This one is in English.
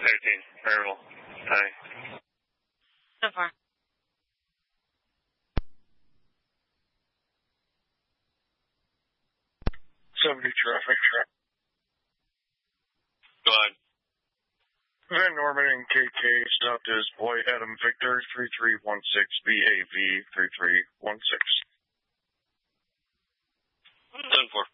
18, variable. Hi. So far. 70 traffic. Go ahead. Van Norman and KK stopped as Boy Adam Victor 3316 BAV 3316. 10-4.